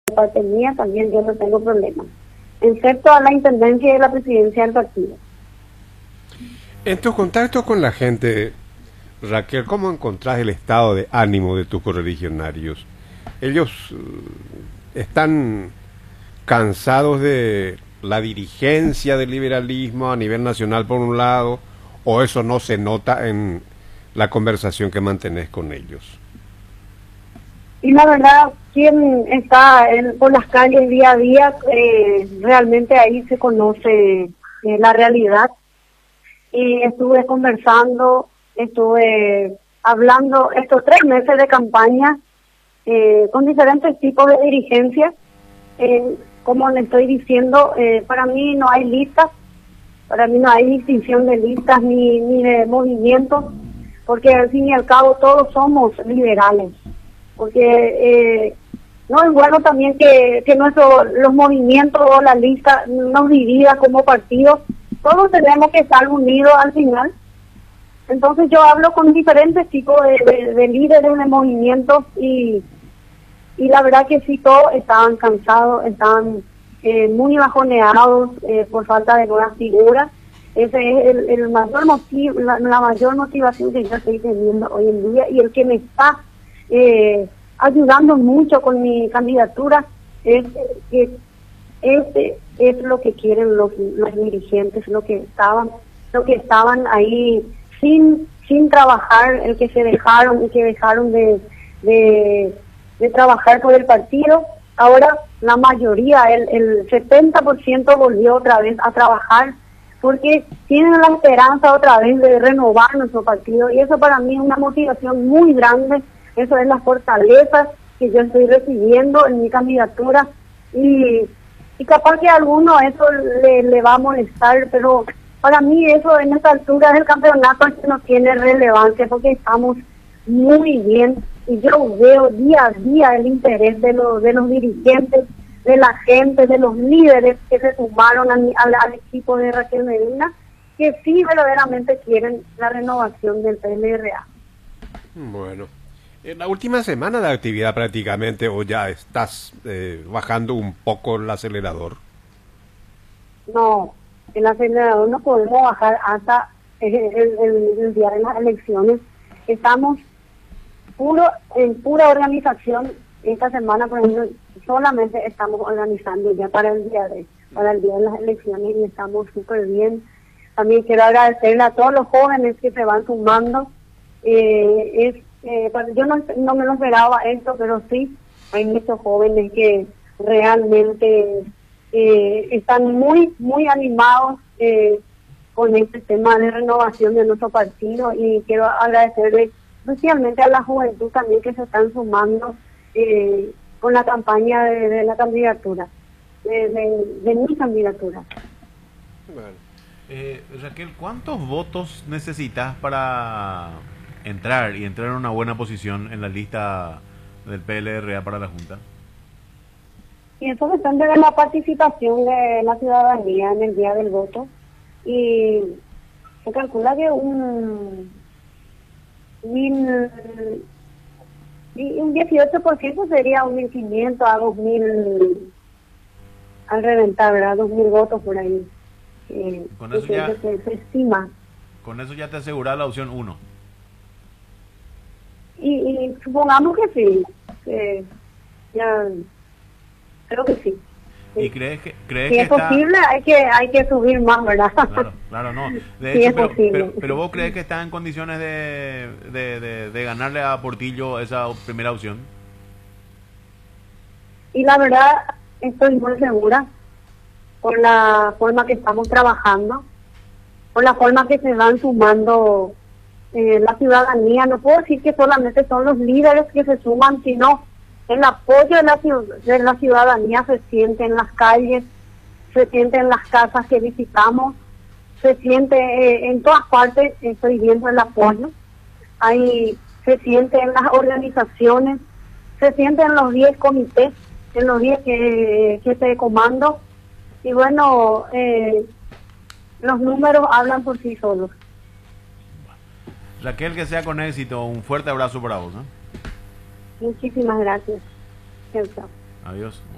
parte mía también yo no tengo problema, excepto a la intendencia y la presidencia del partido. En tus contactos con la gente, Raquel, ¿cómo encontrás el estado de ánimo de tus correligionarios? ¿Ellos están cansados de la dirigencia del liberalismo a nivel nacional por un lado, o eso no se nota en la conversación que mantenés con ellos? Y la verdad, quien está por las calles día a día, realmente ahí se conoce la realidad. Y estuve conversando, estuve hablando estos 3 meses de campaña con diferentes tipos de dirigencias. Como le estoy diciendo, para mí no hay listas, para mí no hay distinción de listas ni de movimientos, porque al fin y al cabo todos somos liberales. Porque no es bueno también que los movimientos o la lista nos divida como partidos. Todos tenemos que estar unidos al final. Entonces yo hablo con diferentes tipos de líderes de movimientos y la verdad que sí, todos estaban cansados, estaban muy bajoneados por falta de nuevas figuras. Ese es el mayor motivo, la mayor motivación que yo estoy teniendo hoy en día, y el que me está ayudando mucho con mi candidatura es que es lo que quieren los dirigentes, lo que estaban ahí sin trabajar, el que dejaron de trabajar por el partido. Ahora la mayoría, el 70% volvió otra vez a trabajar, porque tienen la esperanza otra vez de renovar nuestro partido, y eso para mí es una motivación muy grande. Eso es las fortalezas que yo estoy recibiendo en mi candidatura, y capaz que a alguno eso le va a molestar, pero para mí eso en esta altura del campeonato no tiene relevancia, porque estamos muy bien, y yo veo día a día el interés de los dirigentes, de la gente, de los líderes que se sumaron al equipo de Raquel Medina, que sí verdaderamente quieren la renovación del PLRA. Bueno, en la última semana de actividad prácticamente, o ya estás bajando un poco el acelerador. No, el acelerador no podemos bajar hasta el día de las elecciones. Estamos en pura organización. Esta semana, por ejemplo, solamente estamos organizando ya para el día de las elecciones, y estamos súper bien. También quiero agradecerle a todos los jóvenes que se van sumando. Yo no me lo esperaba esto, pero sí, hay muchos jóvenes que realmente están muy, muy animados con este tema de renovación de nuestro partido, y quiero agradecerle especialmente a la juventud también que se están sumando con la campaña de la candidatura, de mi candidatura. Bueno. Raquel, ¿cuántos votos necesitas para entrar en una buena posición en la lista del PLRA para la Junta? Y eso depende de la participación de la ciudadanía en el día del voto, y se calcula que un 18% sería un 1.500 a 2.000 al reventar, ¿verdad? 2.000 votos por ahí. Con eso ya se estima. Con eso ya te aseguras la opción 1. Y supongamos que sí, ya creo que sí. ¿Y crees que si es posible, hay que subir más, ¿verdad? Claro, no. De sí, hecho, es posible. Pero vos crees que está en condiciones de ganarle a Portillo esa primera opción. Y la verdad, estoy muy segura por la forma que estamos trabajando, por la forma que se van sumando la ciudadanía. No puedo decir que solamente son los líderes que se suman, sino el apoyo de la ciudadanía se siente en las calles, se siente en las casas que visitamos, se siente en todas partes. Estoy viendo el apoyo. Ahí se siente en las organizaciones, se siente en los 10 comités, en los 10 que se comando. Y bueno, los números hablan por sí solos. Raquel, que sea con éxito. Un fuerte abrazo para vos, ¿no? Muchísimas gracias. Chao, chao. Adiós.